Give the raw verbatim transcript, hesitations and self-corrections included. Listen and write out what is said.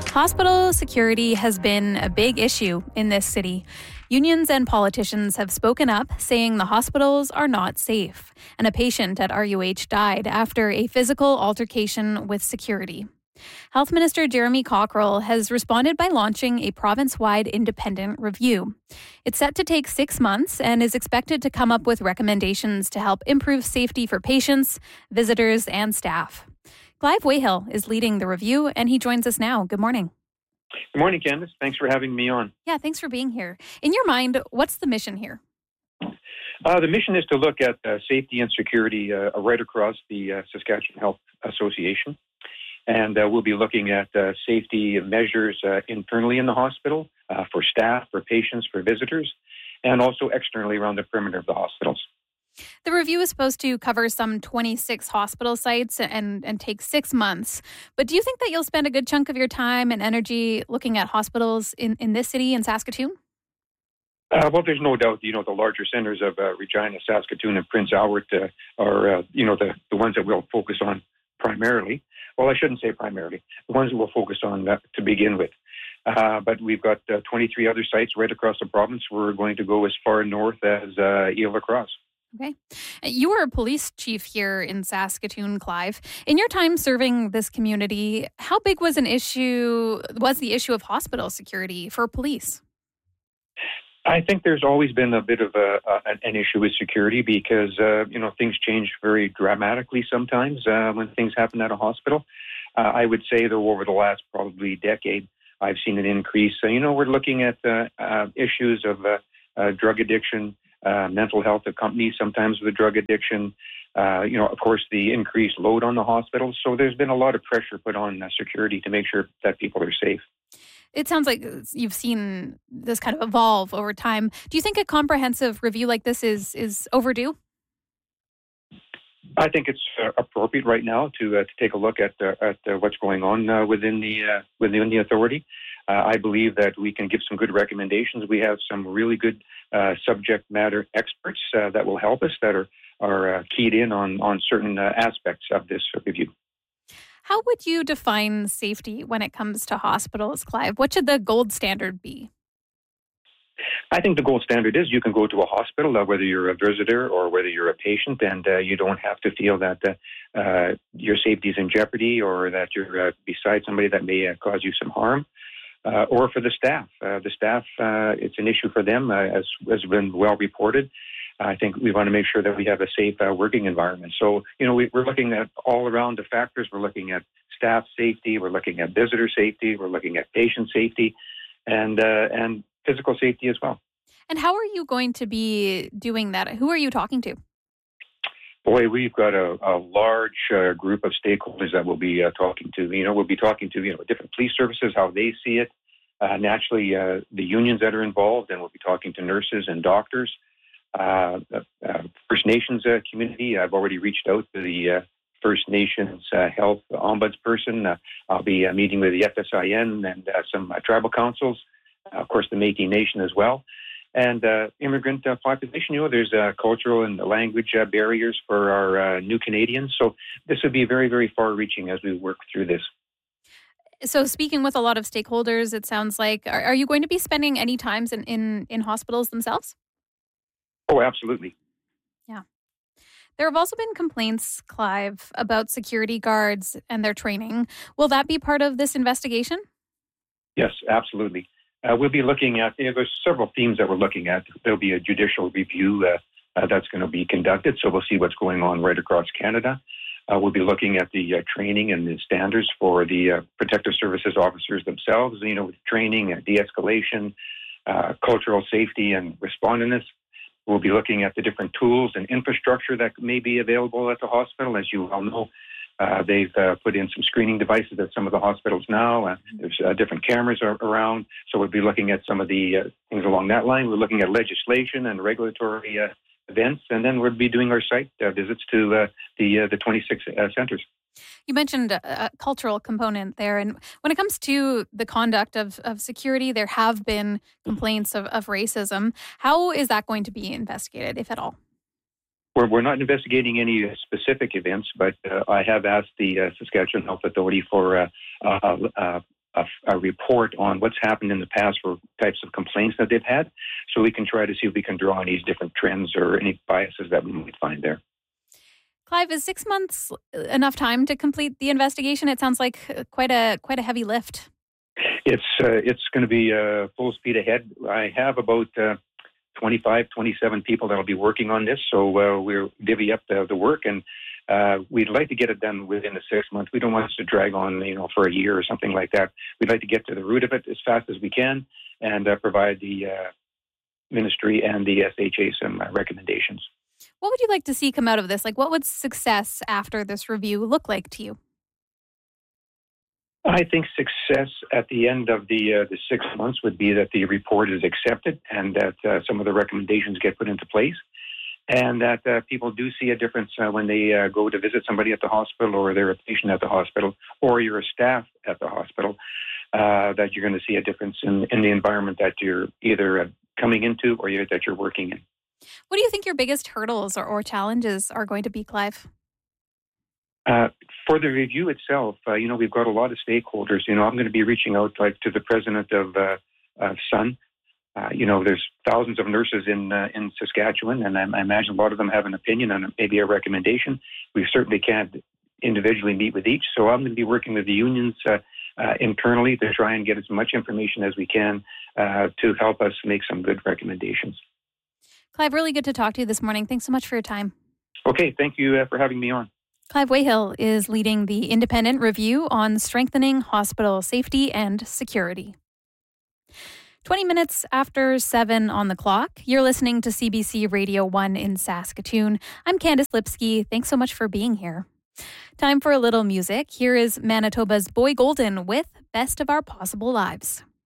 Hospital security has been a big issue in this city. Unions and politicians have spoken up, saying the hospitals are not safe. And a patient at R U H died after a physical altercation with security. Health Minister Jeremy Cockrell has responded by launching a province-wide independent review. It's set to take six months and is expected to come up with recommendations to help improve safety for patients, visitors, and staff. Clive Wayhill is leading the review, and he joins us now. Good morning. Good morning, Candace. Thanks for having me on. Yeah, thanks for being here. In your mind, what's the mission here? Uh, the mission is to look at uh, safety and security uh, right across the uh, Saskatchewan Health Association. And uh, we'll be looking at uh, safety measures uh, internally in the hospital uh, for staff, for patients, for visitors, and also externally around the perimeter of the hospitals. The review is supposed to cover some twenty-six hospital sites and, and take six months. But do you think that you'll spend a good chunk of your time and energy looking at hospitals in, in this city, in Saskatoon? Uh, well, there's no doubt, you know, the larger centers of uh, Regina, Saskatoon, and Prince Albert uh, are, uh, you know, the, the ones that we'll focus on primarily. Well, I shouldn't say primarily. The ones that we'll focus on uh, to begin with. Uh, but we've got uh, twenty-three other sites right across the province. We're going to go as far north as uh, Ile-de-Croix. Okay. You were a police chief here in Saskatoon, Clive. In your time serving this community, how big was an issue, was the issue of hospital security for police? I think there's always been a bit of a, uh, an issue with security because, uh, you know, things change very dramatically sometimes uh, when things happen at a hospital. Uh, I would say, though, over the last probably decade, I've seen an increase. So, you know, we're looking at uh, uh, issues of uh, uh, drug addiction, uh, mental health accompanied sometimes with drug addiction, uh, you know, of course, the increased load on the hospitals. So there's been a lot of pressure put on uh, security to make sure that people are safe. It sounds like you've seen this kind of evolve over time. Do you think a comprehensive review like this is is overdue? I think it's uh, appropriate right now to uh, to take a look at uh, at uh, what's going on uh, within the uh, within the authority. Uh, I believe that we can give some good recommendations. We have some really good uh, subject matter experts uh, that will help us, that are are uh, keyed in on on certain uh, aspects of this review. How would you define safety when it comes to hospitals, Clive? What should the gold standard be? I think the gold standard is you can go to a hospital, uh, whether you're a visitor or whether you're a patient, and uh, you don't have to feel that uh, uh, your safety is in jeopardy or that you're uh, beside somebody that may uh, cause you some harm. Uh, or for the staff. Uh, the staff, uh, it's an issue for them, uh, as has been well reported. I think we want to make sure that we have a safe uh, working environment. So, you know, we, we're looking at all around the factors. We're looking at staff safety. We're looking at visitor safety. We're looking at patient safety and uh, and physical safety as well. And how are you going to be doing that? Who are you talking to? Boy, we've got a, a large uh, group of stakeholders that we'll be uh, talking to. You know, we'll be talking to, you know, different police services, how they see it. Uh, naturally, uh, the unions that are involved, and we'll be talking to nurses and doctors. Uh, uh, First Nations uh, community, I've already reached out to the uh, First Nations uh, health ombudsperson. Uh, I'll be uh, meeting with the F S I N and uh, some uh, tribal councils, uh, of course, the Métis Nation as well. And uh, immigrant uh, population, you know, there's uh, cultural and language uh, barriers for our uh, new Canadians. So this would be very, very far-reaching as we work through this. So speaking with a lot of stakeholders, it sounds like, are, are you going to be spending any times in, in, in hospitals themselves? Oh, absolutely. Yeah. There have also been complaints, Clive, about security guards and their training. Will that be part of this investigation? Yes, absolutely. Uh, we'll be looking at, you know, there's several themes that we're looking at. There'll be a judicial review uh, uh, that's going to be conducted, so we'll see what's going on right across Canada. Uh, we'll be looking at the uh, training and the standards for the uh, protective services officers themselves, you know, with training and de-escalation, uh, cultural safety and responsiveness. We'll be looking at the different tools and infrastructure that may be available at the hospital. As you all know, uh, they've uh, put in some screening devices at some of the hospitals now. Uh, there's uh, different cameras are around. So we'll be looking at some of the uh, things along that line. We're looking at legislation and regulatory uh, events. And then we'll be doing our site uh, visits to uh, the uh, the twenty-six uh, centers. You mentioned a, a cultural component there. And when it comes to the conduct of, of security, there have been complaints of, of racism. How is that going to be investigated, if at all? We're, we're not investigating any specific events, but uh, I have asked the uh, Saskatchewan Health Authority for uh, uh, uh, a, a report on what's happened in the past for types of complaints that they've had, so we can try to see if we can draw on these different trends or any biases that we might find there. Clive, is six months enough time to complete the investigation? It sounds like quite a quite a heavy lift. It's uh, it's going to be uh, full speed ahead. I have about uh, twenty-five, twenty-seven people that will be working on this, so uh, we're divvy up the, the work, and uh, we'd like to get it done within the six months. We don't want this to drag on, you know, for a year or something like that. We'd like to get to the root of it as fast as we can and uh, provide the uh, ministry and the S H A some uh, recommendations. What would you like to see come out of this? Like, what would success after this review look like to you? I think success at the end of the uh, the six months would be that the report is accepted and that uh, some of the recommendations get put into place, and that uh, people do see a difference uh, when they uh, go to visit somebody at the hospital, or they're a patient at the hospital, or you're a staff at the hospital, uh, that you're going to see a difference in, in the environment that you're either uh, coming into or you're, that you're working in. What do you think your biggest hurdles or, or challenges are going to be, Clive? Uh, for the review itself, uh, you know, we've got a lot of stakeholders. You know, I'm going to be reaching out like to the president of uh, uh, S U N. Uh, you know, there's thousands of nurses in uh, in Saskatchewan, and I, I imagine a lot of them have an opinion and maybe a recommendation. We certainly can't individually meet with each, so I'm going to be working with the unions uh, uh, internally to try and get as much information as we can uh, to help us make some good recommendations. Clive, really good to talk to you this morning. Thanks so much for your time. Okay, thank you uh, for having me on. Clive Wayhill is leading the independent review on strengthening hospital safety and security. twenty minutes after seven on the clock, you're listening to C B C Radio one in Saskatoon. I'm Candice Lipsky. Thanks so much for being here. Time for a little music. Here is Manitoba's Boy Golden with Best of Our Possible Lives.